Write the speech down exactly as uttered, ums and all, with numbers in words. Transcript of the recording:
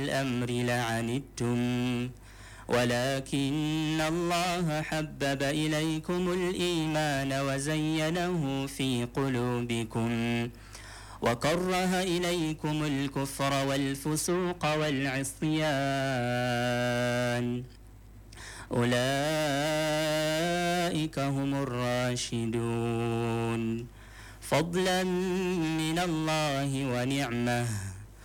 الأمر لعنتم ولكن الله حبب إليكم الإيمان وزينه في قلوبكم وكره إليكم الكفر والفسوق والعصيان أولئك هم الراشدون فضلا من الله ونعمه